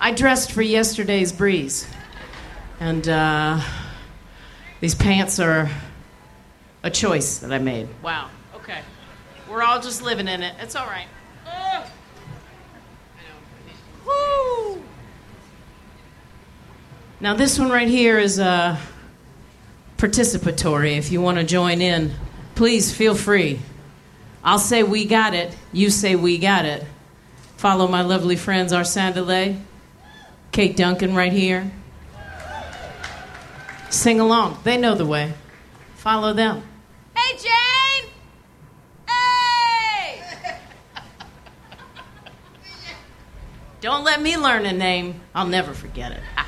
I dressed for yesterday's breeze. And these pants are a choice that I made. Wow, okay. We're all just living in it. It's all right. Woo! Now this one right here is participatory. If you want to join in, please feel free. I'll say we got it. You say we got it. Follow my lovely friends Arsène Delay, Kate Duncan right here. Sing along. They know the way. Follow them. Hey, Jane! Hey! Don't let me learn a name. I'll never forget it.